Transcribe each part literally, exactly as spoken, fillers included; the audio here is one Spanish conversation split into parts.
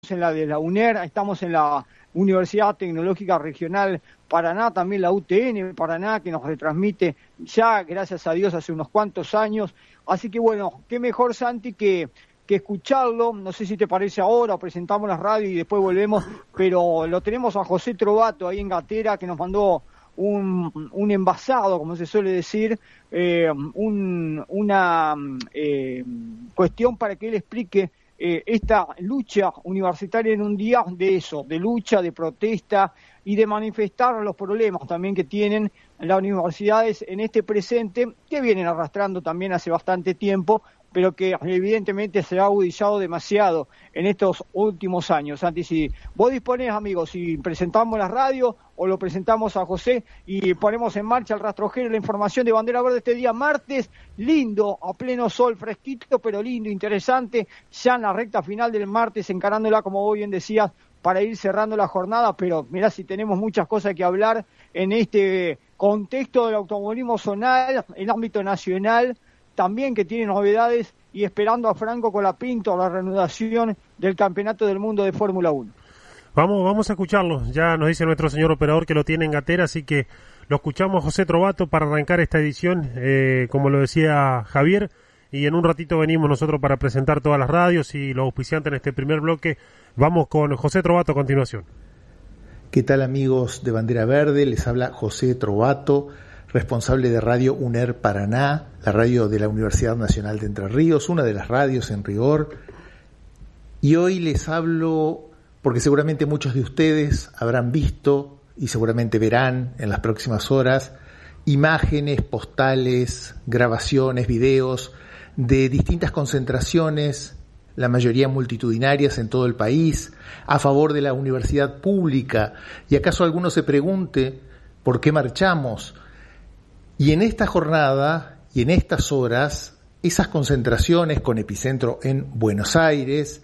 en la de la U N E R, estamos en la Universidad Tecnológica Regional Paraná, también la U T N Paraná, que nos retransmite ya, gracias a Dios, hace unos cuantos años. Así que bueno, qué mejor, Santi, que, que escucharlo. No sé si te parece ahora, o presentamos la radio y después volvemos, pero lo tenemos a José Trovato ahí en Gatera, que nos mandó un, un envasado, como se suele decir, eh, un, una eh, cuestión para que él explique eh, esta lucha universitaria en un día de eso, de lucha, de protesta y de manifestar los problemas también que tienen las universidades en este presente, que vienen arrastrando también hace bastante tiempo, pero que evidentemente se ha agudizado demasiado en estos últimos años. Santi, si vos disponés, amigos, si presentamos la radio o lo presentamos a José y ponemos en marcha el rastrojero, la información de Bandera Verde este día martes, lindo, a pleno sol, fresquito, pero lindo, interesante, ya en la recta final del martes, encarándola, como vos bien decías, para ir cerrando la jornada, pero mirá si tenemos muchas cosas que hablar en este contexto del automovilismo zonal, el ámbito nacional, también que tiene novedades, y esperando a Franco Colapinto la reanudación del Campeonato del Mundo de Fórmula uno. Vamos, vamos a escucharlo, ya nos dice nuestro señor operador que lo tiene en Gatera, así que lo escuchamos, José Trovato, para arrancar esta edición, eh, como lo decía Javier, y en un ratito venimos nosotros para presentar todas las radios y los auspiciantes en este primer bloque. Vamos con José Trovato a continuación. ¿Qué tal, amigos de Bandera Verde? Les habla José Trovato, responsable de Radio U N E R Paraná, la radio de la Universidad Nacional de Entre Ríos, una de las radios en rigor. Y hoy les hablo porque seguramente muchos de ustedes habrán visto y seguramente verán en las próximas horas imágenes, postales, grabaciones, videos de distintas concentraciones, la mayoría multitudinarias en todo el país, a favor de la universidad pública. ¿Y acaso alguno se pregunte por qué marchamos? Y en esta jornada y en estas horas, esas concentraciones con epicentro en Buenos Aires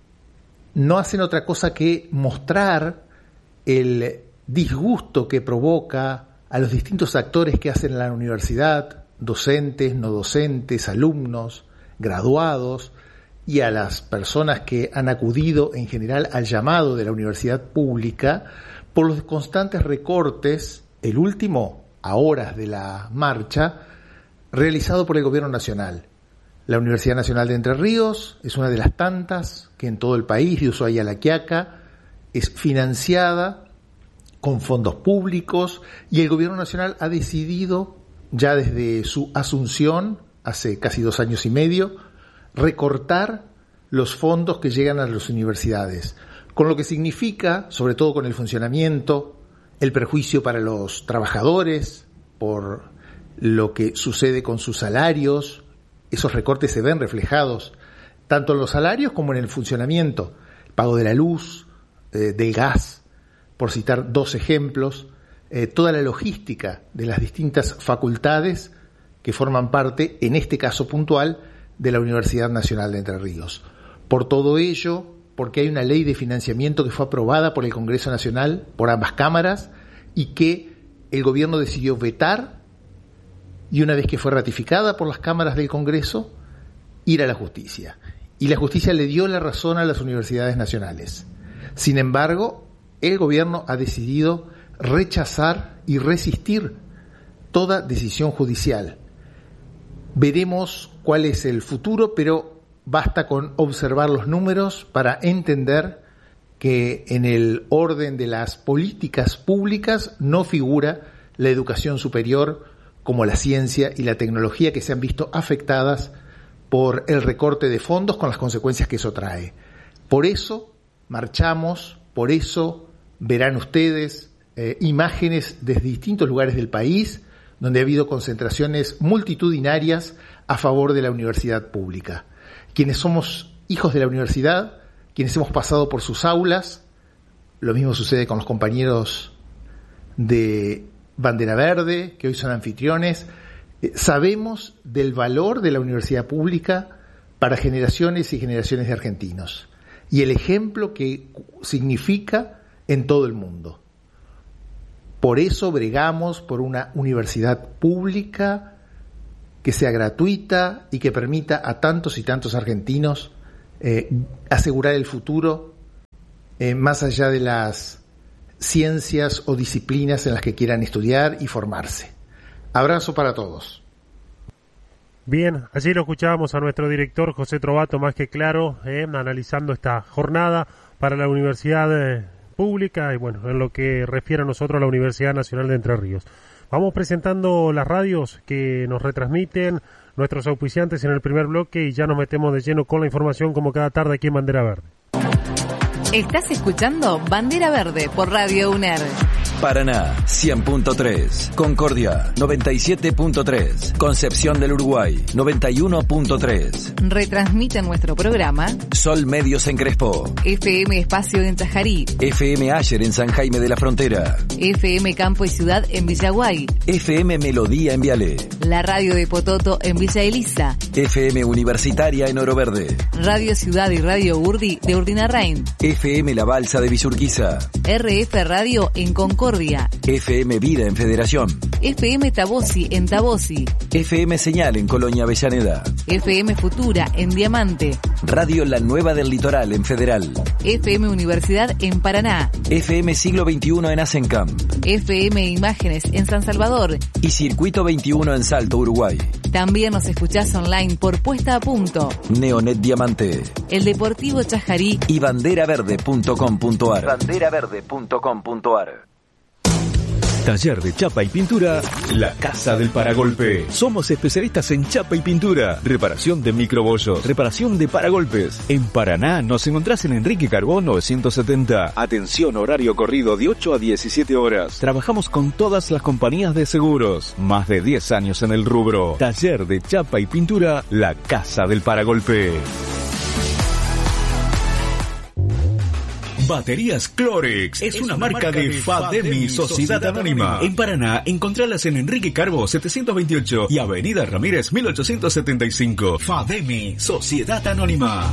no hacen otra cosa que mostrar el disgusto que provoca a los distintos actores que hacen la universidad, docentes, no docentes, alumnos, graduados, y a las personas que han acudido en general al llamado de la universidad pública por los constantes recortes, el último a horas de la marcha, realizado por el Gobierno Nacional. La Universidad Nacional de Entre Ríos es una de las tantas que en todo el país, de Ushuaia a La Quiaca, es financiada con fondos públicos, y el Gobierno Nacional ha decidido, ya desde su asunción, hace casi dos años y medio, recortar los fondos que llegan a las universidades, con lo que significa, sobre todo con el funcionamiento, el perjuicio para los trabajadores por lo que sucede con sus salarios. Esos recortes se ven reflejados tanto en los salarios como en el funcionamiento, el pago de la luz, eh, del gas, por citar dos ejemplos, eh, toda la logística de las distintas facultades que forman parte, en este caso puntual, de la Universidad Nacional de Entre Ríos. Por todo ello, porque hay una ley de financiamiento que fue aprobada por el Congreso Nacional, por ambas cámaras, y que el gobierno decidió vetar, y una vez que fue ratificada por las cámaras del Congreso, ir a la justicia. Y la justicia le dio la razón a las universidades nacionales. Sin embargo, el gobierno ha decidido rechazar y resistir toda decisión judicial. Veremos cuál es el futuro, pero basta con observar los números para entender que en el orden de las políticas públicas no figura la educación superior como la ciencia y la tecnología, que se han visto afectadas por el recorte de fondos con las consecuencias que eso trae. Por eso marchamos, por eso verán ustedes eh, imágenes desde distintos lugares del país donde ha habido concentraciones multitudinarias a favor de la universidad pública. Quienes somos hijos de la universidad, quienes hemos pasado por sus aulas, lo mismo sucede con los compañeros de Bandera Verde, que hoy son anfitriones, eh, sabemos del valor de la universidad pública para generaciones y generaciones de argentinos, y el ejemplo que significa en todo el mundo. Por eso bregamos por una universidad pública que sea gratuita y que permita a tantos y tantos argentinos eh, asegurar el futuro eh, más allá de las ciencias o disciplinas en las que quieran estudiar y formarse. Abrazo para todos. Bien, allí lo escuchábamos a nuestro director José Trovato, más que claro, eh, analizando esta jornada para la Universidad eh, Pública y bueno, en lo que refiere a nosotros a la Universidad Nacional de Entre Ríos. Vamos presentando las radios que nos retransmiten, nuestros auspiciantes en el primer bloque y ya nos metemos de lleno con la información como cada tarde aquí en Bandera Verde. Estás escuchando Bandera Verde por Radio U N E R. Paraná, cien punto tres. Concordia, noventa y siete punto tres. Concepción del Uruguay, noventa y uno punto tres. Retransmite nuestro programa Sol Medios en Crespo. F M Espacio en Chajarí. F M Ayer en San Jaime de la Frontera. F M Campo y Ciudad en Villaguay. F M Melodía en Viale. La radio de Pototo en Villa Elisa. F M Universitaria en Oro Verde. Radio Ciudad y Radio Urdi de Urdinarrain. F M La Balsa de Villurquiza. R F Radio en Concordia. F M Vida en Federación. F M Tabosi en Tabosi. F M Señal en Colonia Avellaneda. F M Futura en Diamante. Radio La Nueva del Litoral en Federal. F M Universidad en Paraná. F M Siglo veintiuno en Asencamp. F M Imágenes en San Salvador. Y Circuito veintiuno en Salto, Uruguay. También nos escuchás online por Puesta a Punto, Neonet Diamante, El Deportivo Chajarí y banderaverde punto com punto ar. banderaverde punto com punto ar. Taller de chapa y pintura, La Casa del Paragolpe. Somos especialistas en chapa y pintura, reparación de microbollos, reparación de paragolpes. En Paraná nos encontrás en Enrique Carbó novecientos setenta. Atención, horario corrido de ocho a diecisiete horas. Trabajamos con todas las compañías de seguros. Más de diez años en el rubro. Taller de chapa y pintura, La Casa del Paragolpe. Baterías Clorex es, es una, una marca, marca de, de Fademi Sociedad Anónima. En Paraná, encontralas en Enrique Carbó setecientos veintiocho y Avenida Ramírez mil ochocientos setenta y cinco. Fademi Sociedad Anónima.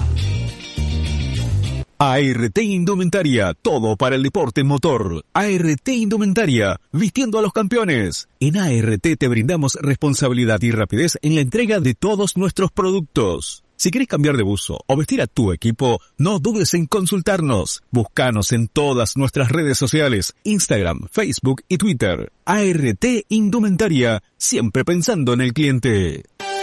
A R T Indumentaria, todo para el deporte motor. A R T Indumentaria, vistiendo a los campeones. En A R T te brindamos responsabilidad y rapidez en la entrega de todos nuestros productos. Si querés cambiar de buzo o vestir a tu equipo, no dudes en consultarnos. Búscanos en todas nuestras redes sociales, Instagram, Facebook y Twitter. A R T Indumentaria, siempre pensando en el cliente.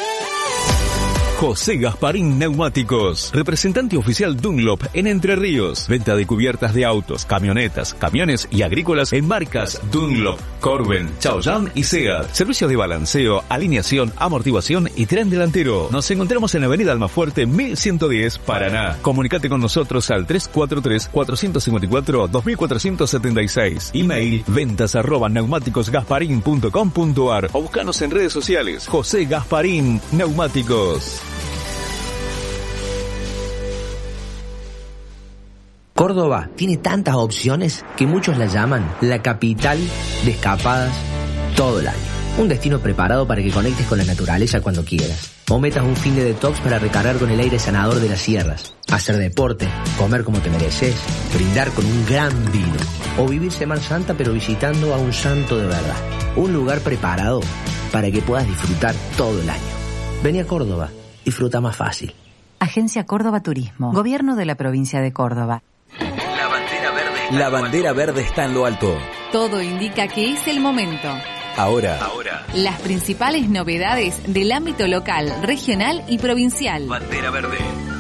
José Gasparín Neumáticos, representante oficial Dunlop en Entre Ríos. Venta de cubiertas de autos, camionetas, camiones y agrícolas en marcas Dunlop, Corben, Chaoyang y Seat. Servicios de balanceo, alineación, amortiguación y tren delantero. Nos encontramos en la avenida Almafuerte mil ciento diez, Paraná. Comunicate con nosotros al tres cuatro tres, cuatro cinco cuatro, dos cuatro siete seis. Email ventas arroba neumáticosgasparín punto com punto ar o búscanos en redes sociales. José Gasparín Neumáticos. Córdoba tiene tantas opciones que muchos la llaman la capital de escapadas todo el año. Un destino preparado para que conectes con la naturaleza cuando quieras. O metas un fin de detox para recargar con el aire sanador de las sierras. Hacer deporte, comer como te mereces, brindar con un gran vino. O vivir Semana Santa pero visitando a un santo de verdad. Un lugar preparado para que puedas disfrutar todo el año. Vení a Córdoba, disfruta más fácil. Agencia Córdoba Turismo, Gobierno de la Provincia de Córdoba. La bandera verde. La bandera verde está en lo alto. Todo indica que es el momento. Ahora. Ahora. Las principales novedades del ámbito local, regional y provincial. Bandera verde.